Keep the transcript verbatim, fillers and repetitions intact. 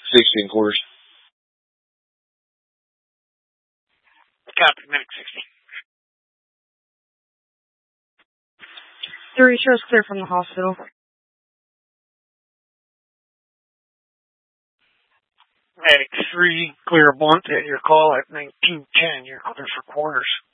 sixteen quarters. Copy, Medic sixty. Three shows clear from the hospital. Medic three, clear blunt at your call at nineteen ten. You're clear for quarters.